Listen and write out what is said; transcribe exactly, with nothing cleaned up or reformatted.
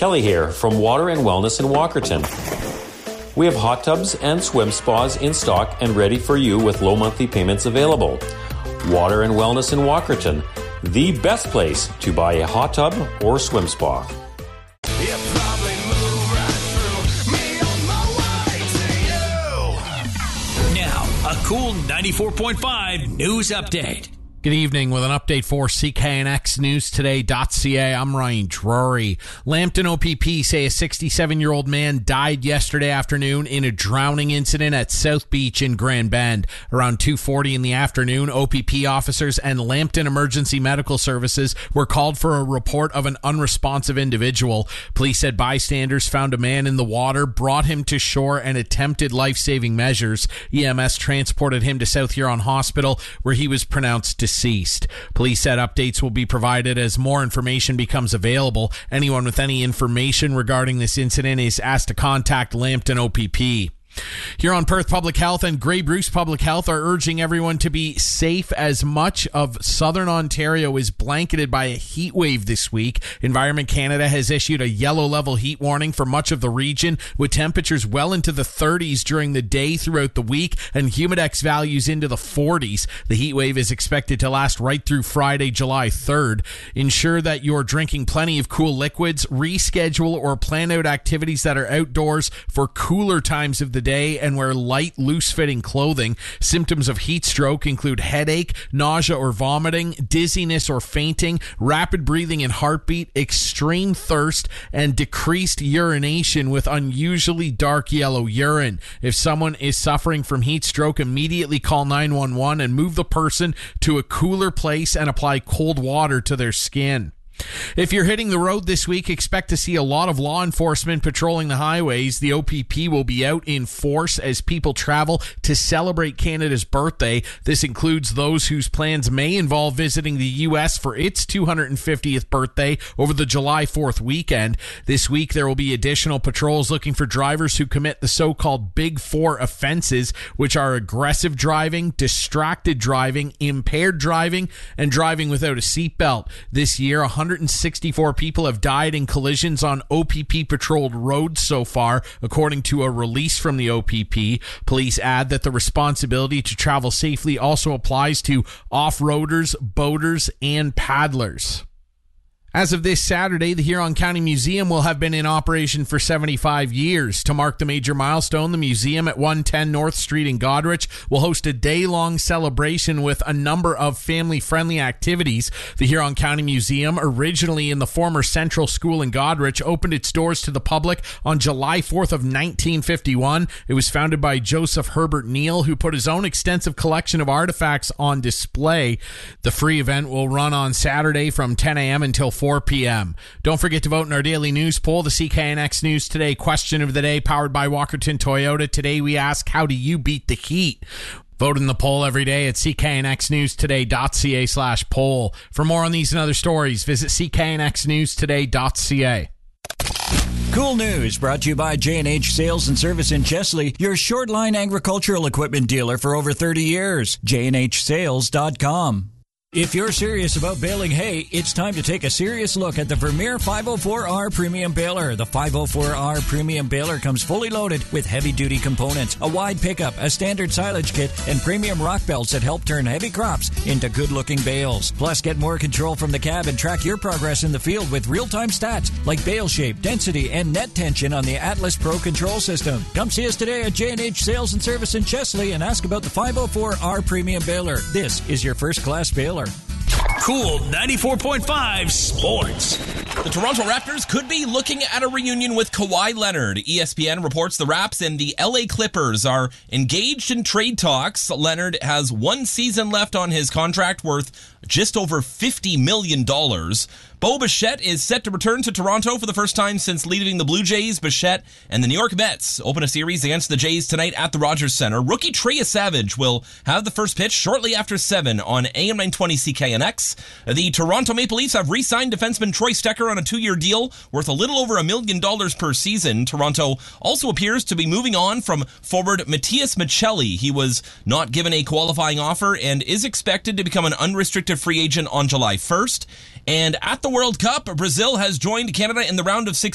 Kelly here from Water and Wellness in Walkerton. We have hot tubs and swim spas in stock and ready for you with low monthly payments available. Water and Wellness in Walkerton, the best place to buy a hot tub or swim spa. A Cool ninety-four point five news update. Good evening with an update for C K N X News Today dot C A. I'm Ryan Drury. Lambton O P P say a sixty-seven-year-old man died yesterday afternoon in a drowning incident at South Beach in Grand Bend. Around two forty in the afternoon, O P P officers and Lambton Emergency Medical Services were called for a report of an unresponsive individual. Police said bystanders found a man in the water, brought him to shore, and attempted life-saving measures. E M S transported him to South Huron Hospital, where he was pronounced deceased. Deceased. Police said updates will be provided as more information becomes available. Anyone with any information regarding this incident is asked to contact Lambton O P P. Huron Perth Public Health and Grey Bruce Public Health are urging everyone to be safe as much of southern Ontario is blanketed by a heat wave this week. Environment Canada has issued a yellow level heat warning for much of the region, with temperatures well into the thirties during the day throughout the week and humidex values into the forties. The heat wave is expected to last right through Friday, July third. Ensure that you're drinking plenty of cool liquids, reschedule or plan out activities that are outdoors for cooler times of the day, and wear light, loose-fitting clothing. Symptoms of heat stroke include headache, nausea or vomiting, dizziness or fainting, rapid breathing and heartbeat, extreme thirst, and decreased urination with unusually dark yellow urine. If someone is suffering from heat stroke, immediately call nine one one and move the person to a cooler place and apply cold water to their skin. If you're hitting the road this week, expect to see a lot of law enforcement patrolling the highways. The O P P will be out in force as people travel to celebrate Canada's birthday. This includes those whose plans may involve visiting the U S for its two hundred fiftieth birthday over the July fourth weekend. This week, there will be additional patrols looking for drivers who commit the so-called Big Four offenses, which are aggressive driving, distracted driving, impaired driving, and driving without a seatbelt. This year, one hundred sixty-four people have died in collisions on O P P-patrolled roads so far, according to a release from the O P P. Police add that the responsibility to travel safely also applies to off-roaders, boaters, and paddlers. As of this Saturday, the Huron County Museum will have been in operation for seventy-five years. To mark the major milestone, the museum at one ten North Street in Goderich will host a day-long celebration with a number of family-friendly activities. The Huron County Museum, originally in the former Central School in Goderich, opened its doors to the public on July fourth of nineteen fifty-one. It was founded by Joseph Herbert Neal, who put his own extensive collection of artifacts on display. The free event will run on Saturday from ten a.m. until four p.m. Don't forget to vote in our daily news poll. The C K N X News Today question of the day, powered by Walkerton Toyota. Today we ask, how do you beat the heat? Vote in the poll every day at C K N X News Today dot C A slash poll. For more on these and other stories, visit C K N X News Today dot C A. Cool News brought to you by J and H Sales and Service in Chesley, your short-line agricultural equipment dealer for over thirty years. J and H sales dot com. If you're serious about baling hay, it's time to take a serious look at the Vermeer five oh four R Premium Baler. The five oh four R Premium Baler comes fully loaded with heavy-duty components, a wide pickup, a standard silage kit, and premium rock belts that help turn heavy crops into good-looking bales. Plus, get more control from the cab and track your progress in the field with real-time stats like bale shape, density, and net tension on the Atlas Pro control system. Come see us today at J and H Sales and Service in Chesley and ask about the five oh four R Premium Baler. This is your first-class baler. Cool ninety-four point five Sports. The Toronto Raptors could be looking at a reunion with Kawhi Leonard. E S P N reports the Raps and the L A Clippers are engaged in trade talks. Leonard has one season left on his contract worth just over fifty million dollars. Bo Bichette is set to return to Toronto for the first time since leaving the Blue Jays. Bichette and the New York Mets open a series against the Jays tonight at the Rogers Center. Rookie Trey Savage will have the first pitch shortly after seven on A M nine twenty C K N X. The Toronto Maple Leafs have re-signed defenseman Troy Stecher on a two-year deal worth a little over a million dollars per season. Toronto also appears to be moving on from forward Matthias Michelli. He was not given a qualifying offer and is expected to become an unrestricted free agent on July first. And at the World Cup, Brazil has joined Canada in the round of sixteen